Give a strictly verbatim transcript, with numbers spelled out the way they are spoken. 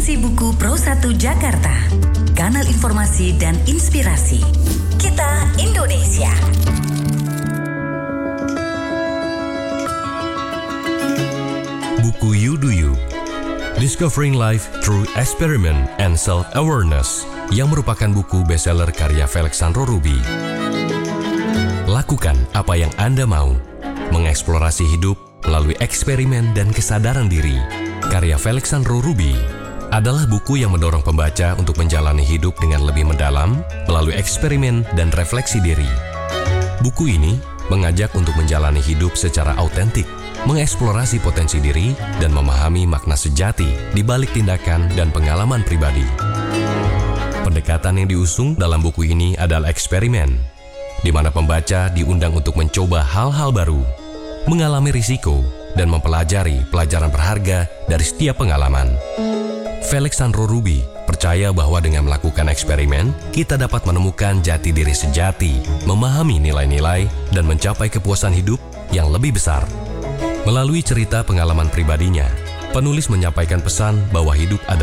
Redaksi Buku Pro satu Jakarta, kanal informasi dan inspirasi. Kita Indonesia. Buku You Do You, Discovering Life Through Experiment and Self-Awareness, yang merupakan buku bestseller karya Felixandro Ruby. Lakukan apa yang Anda mau, mengeksplorasi hidup melalui eksperimen dan kesadaran diri. Karya Felixandro Ruby adalah buku yang mendorong pembaca untuk menjalani hidup dengan lebih mendalam melalui eksperimen dan refleksi diri. Buku ini mengajak untuk menjalani hidup secara autentik, mengeksplorasi potensi diri, dan memahami makna sejati di balik tindakan dan pengalaman pribadi. Pendekatan yang diusung dalam buku ini adalah eksperimen, di mana pembaca diundang untuk mencoba hal-hal baru, mengalami risiko, dan mempelajari pelajaran berharga dari setiap pengalaman. Felixandro Ruby percaya bahwa dengan melakukan eksperimen, kita dapat menemukan jati diri sejati, memahami nilai-nilai, dan mencapai kepuasan hidup yang lebih besar. Melalui cerita pengalaman pribadinya, penulis menyampaikan pesan bahwa hidup adalah